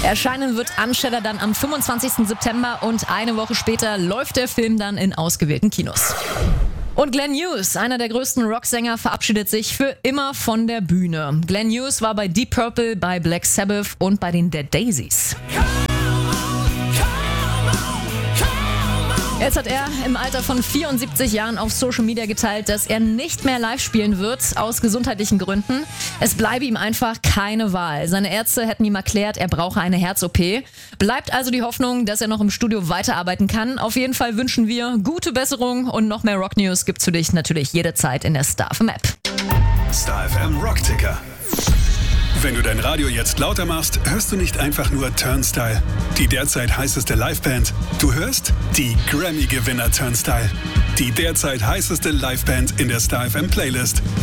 Erscheinen wird Unshedder dann am 25. September und eine Woche später läuft der Film dann in ausgewählten Kinos. Und Glenn Hughes, einer der größten Rocksänger, verabschiedet sich für immer von der Bühne. Glenn Hughes war bei Deep Purple, bei Black Sabbath und bei den Dead Daisies. Jetzt hat er im Alter von 74 Jahren auf Social Media geteilt, dass er nicht mehr live spielen wird, aus gesundheitlichen Gründen. Es bleibe ihm einfach keine Wahl. Seine Ärzte hätten ihm erklärt, er brauche eine Herz-OP. Bleibt also die Hoffnung, dass er noch im Studio weiterarbeiten kann. Auf jeden Fall wünschen wir gute Besserung und noch mehr Rock-News gibt's für dich natürlich jederzeit in der Star FM App. Star FM Rockticker. Wenn du dein Radio jetzt lauter machst, hörst du nicht einfach nur Turnstile, die derzeit heißeste Liveband. Du hörst die Grammy-Gewinner Turnstile, die derzeit heißeste Liveband in der Star FM Playlist